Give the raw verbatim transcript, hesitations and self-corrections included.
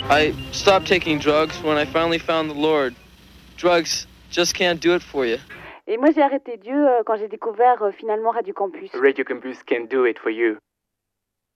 I stopped taking drugs when I finally found the Lord. Drugs just can't do it for you. Et moi j'ai arrêté Dieu euh, quand j'ai découvert euh, finalement Radio Campus. Radio Campus can do it for you.